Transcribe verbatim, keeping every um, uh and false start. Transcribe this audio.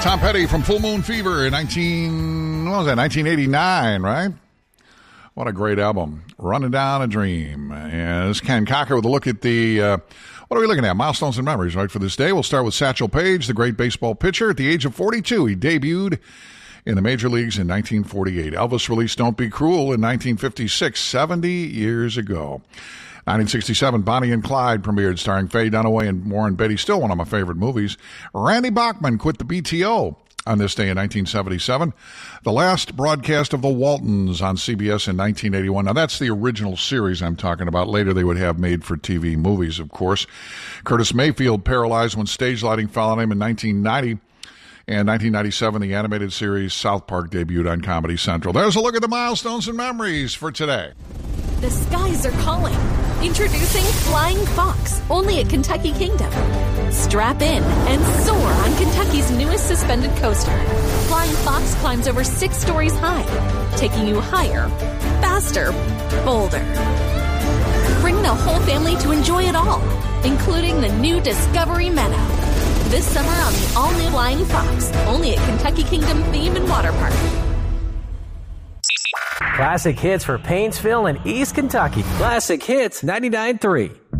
Tom Petty from Full Moon Fever in nineteen, what was that, nineteen eighty-nine, right? What a great album. Running Down a Dream. And this is Ken Cocker with a look at the, uh, what are we looking at? Milestones and memories, right, for this day. We'll start with Satchel Paige, the great baseball pitcher. At the age of forty-two, he debuted in the major leagues in nineteen forty-eight. Elvis released Don't Be Cruel in nineteen fifty-six, seventy years ago. nineteen sixty-seven, Bonnie and Clyde premiered, starring Faye Dunaway and Warren Beatty, still one of my favorite movies. Randy Bachman quit the B T O on this day in nineteen seventy-seven. The last broadcast of The Waltons on C B S in nineteen eighty-one. Now, that's the original series I'm talking about. Later, they would have made-for-T V movies, of course. Curtis Mayfield paralyzed when stage lighting fell on him in nineteen ninety. And nineteen ninety-seven, the animated series South Park debuted on Comedy Central. There's a look at the milestones and memories for today. The skies are calling. Introducing Flying Fox, only at Kentucky Kingdom. Strap in and soar on Kentucky's newest suspended coaster. Flying Fox climbs over six stories high, taking you higher, faster, bolder. Bring the whole family to enjoy it all, including the new Discovery Meadow. This summer on the all-new Flying Fox, only at Kentucky Kingdom Theme and Water Park. Classic hits for Painesville and East Kentucky. Classic Hits ninety-nine point three.